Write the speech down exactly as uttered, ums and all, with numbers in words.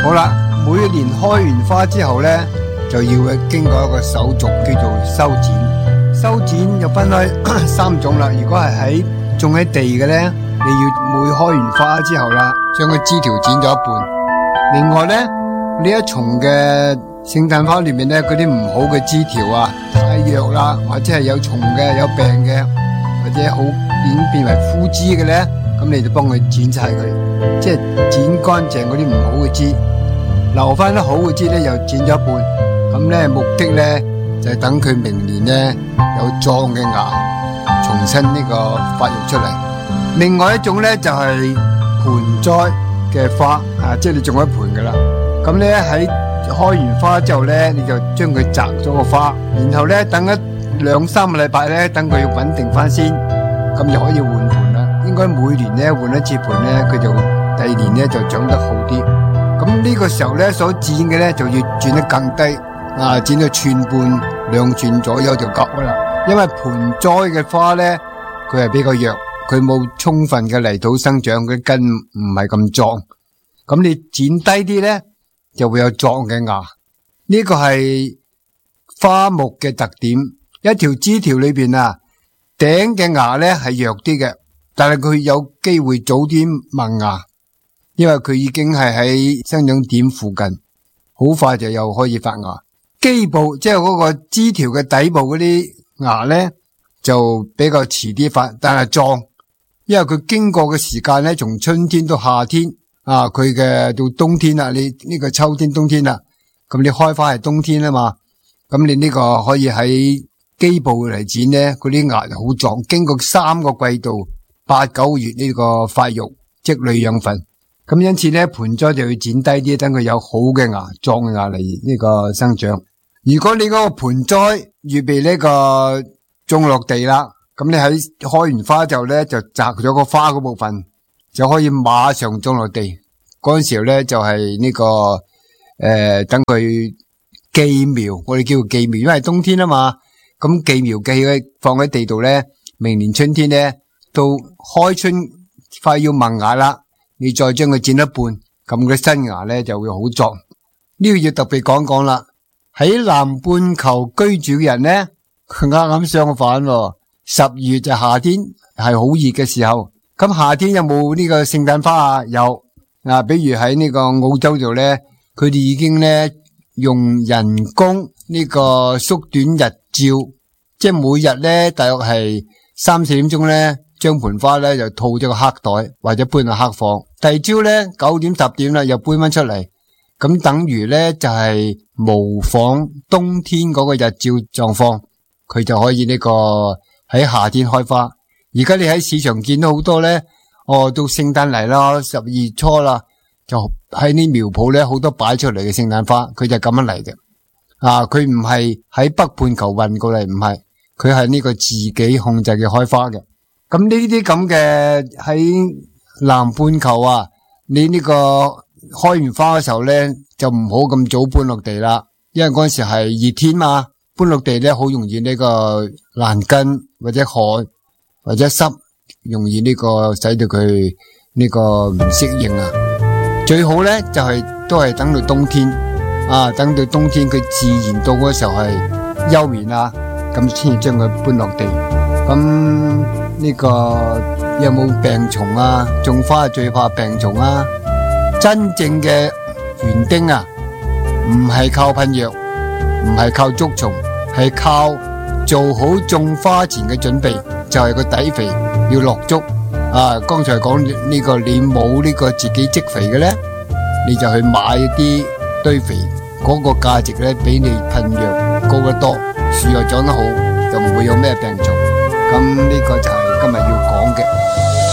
好啦，每年開完花之後咧，就要經過一個手續叫做修剪。修剪就分開三種啦。如果係喺種喺地嘅咧，你要每開完花之後啦，將個枝條剪咗一半。另外咧，呢一叢嘅聖誕花裏面咧，嗰啲唔好嘅枝條啊，太弱啦，或者係有蟲嘅、有病嘅，或者好已經變為枯枝嘅咧，咁你就幫佢剪晒佢，即係剪乾淨嗰啲唔好嘅枝，留翻啲好嘅枝咧又剪咗一半。咁咧目的咧就係等佢明年咧有壯嘅芽，重新呢個發育出嚟。另外一種咧就係盆栽嘅花啊，即係你種一盆噶啦。咁咧喺開完花之後咧，你就將佢摘咗個花，然後咧等一兩三個禮拜咧，等佢穩定翻先，咁就可以換盆啦。應該每年咧換一次盆咧，佢就第二年咧就長得好啲。咁呢個時候咧所剪嘅咧就要剪得更低，啊剪到寸半兩寸左右就夠啦。因為盆栽嘅花咧，佢係比較弱，佢冇充分嘅泥土生長，佢根唔係咁壯。咁你剪低啲咧，就會有壯嘅芽。呢個係花木嘅特點。一條枝條裏邊啊，頂嘅芽咧係弱啲嘅，但係佢有機會早啲萌芽，因為佢已經係喺生長點附近，好快就又可以發芽。基部即係嗰個枝條嘅底部嗰啲芽咧，就比較遲啲發，但係壯，因為佢經過嘅時間咧，從春天到夏天啊，佢嘅到冬天啦，你呢個秋天冬天啦，咁你開花係冬天啊嘛，咁你呢個可以喺基部嚟剪咧，嗰啲芽就好壯，經過三個季度八九月呢個發育積累養分，咁因此咧盆栽就要剪低啲，等佢有好嘅芽壯嘅芽嚟呢個生長。如果你嗰個盆栽預備呢個種落地啦，咁你喺開完花之後咧，就摘咗個花嗰部分，就可以馬上種落地。嗰陣時候咧就係呢、這個誒、呃，等佢寄苗，我哋叫做寄苗，因為冬天啊嘛，咁寄苗寄佢放喺地度咧，明年春天咧到開春快要萌芽啦，你再將佢剪一半，咁佢新芽咧就會好壯。呢個要特別講講啦。喺南半球居住嘅人咧，佢啱啱相反喎。十二月就夏天係好熱嘅時候，咁夏天有冇呢個聖誕花啊？有啊，比如喺呢個澳洲度咧，佢哋已經咧用人工呢個縮短日照，即係每日咧大約係三四點鐘咧，將盆花咧就套咗個黑袋或者搬去黑房，第二朝咧九點十點啦又搬翻出嚟。咁等於咧就係、是、模仿冬天嗰個日照狀況，佢就可以呢個喺夏天開花。而家你喺市場見到好多咧，哦到聖誕嚟啦，十二月初啦，就喺啲苗圃咧好多擺出嚟嘅聖誕花，佢就咁樣嚟嘅。啊，佢唔係喺北半球運過嚟，唔係，佢係呢個自己控制嘅開花嘅。咁呢啲咁嘅喺南半球啊，你呢、這個。開完花嘅時候咧，就唔好咁早搬落地啦，因為嗰陣時係熱天嘛，搬落地咧好容易呢個爛根或者旱或者濕，容易呢個使到佢呢個唔適應啊。最好咧就係、是、都係等到冬天啊，等到冬天佢自然到嗰時候係休眠啊，咁先至將佢搬落地。咁呢個有冇病蟲啊？種花最怕病蟲啊！真正嘅園丁啊，唔係靠噴藥，唔係靠捉蟲，係靠做好種花前嘅準備，就係、是、個底肥要落足啊！剛才講呢、這個你冇呢個自己積肥嘅咧，你就去買啲堆肥，嗰、那個價值咧比你噴藥高得多，樹又長得好，就唔會有咩病蟲。咁呢個就係今日要講嘅。